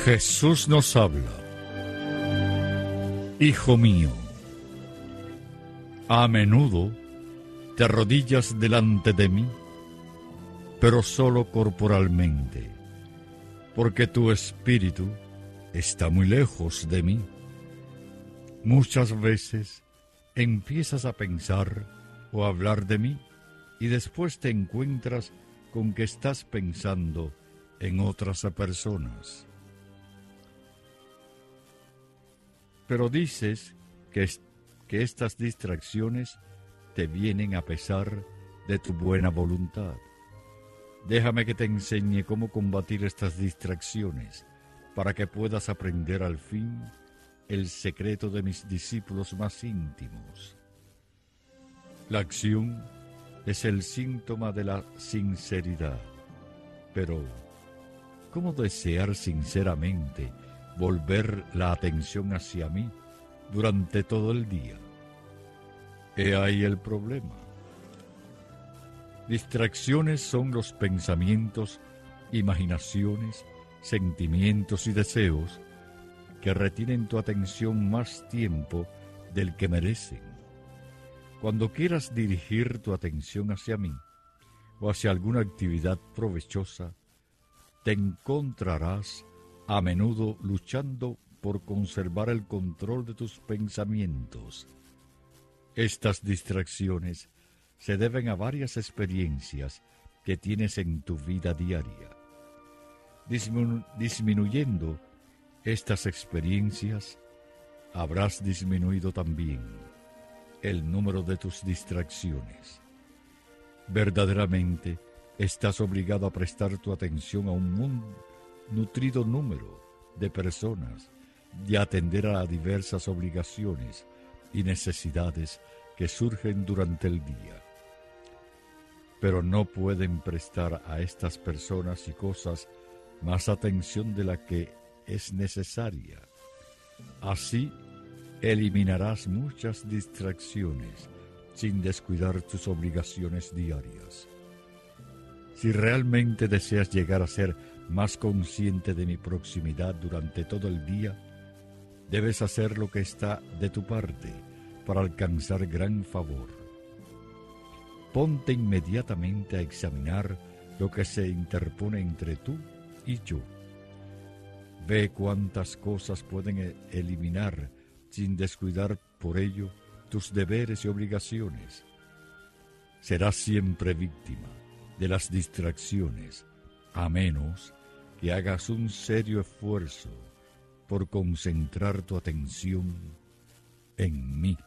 Jesús nos habla. Hijo mío, a menudo te arrodillas delante de mí, pero solo corporalmente, porque tu espíritu está muy lejos de mí. Muchas veces empiezas a pensar o a hablar de mí y después te encuentras con que estás pensando en otras personas. Pero dices que estas distracciones te vienen a pesar de tu buena voluntad. Déjame que te enseñe cómo combatir estas distracciones para que puedas aprender al fin el secreto de mis discípulos más íntimos. La acción es el síntoma de la sinceridad, pero ¿cómo desear sinceramente volver la atención hacia mí durante todo el día? He ahí el problema. Distracciones son los pensamientos, imaginaciones, sentimientos y deseos que retienen tu atención más tiempo del que merecen. Cuando quieras dirigir tu atención hacia mí o hacia alguna actividad provechosa, te encontrarás a menudo luchando por conservar el control de tus pensamientos. Estas distracciones se deben a varias experiencias que tienes en tu vida diaria. Disminuyendo estas experiencias, habrás disminuido también el número de tus distracciones. Verdaderamente, estás obligado a prestar tu atención a un nutrido número de personas y a atender a diversas obligaciones y necesidades que surgen durante el día. Pero no pueden prestar a estas personas y cosas más atención de la que es necesaria. Así, eliminarás muchas distracciones sin descuidar tus obligaciones diarias. Si realmente deseas llegar a ser más consciente de mi proximidad durante todo el día, debes hacer lo que está de tu parte para alcanzar gran favor. Ponte inmediatamente a examinar lo que se interpone entre tú y yo. Ve cuántas cosas pueden eliminar sin descuidar por ello tus deberes y obligaciones. Serás siempre víctima de las distracciones, a menos que hagas un serio esfuerzo por concentrar tu atención en mí.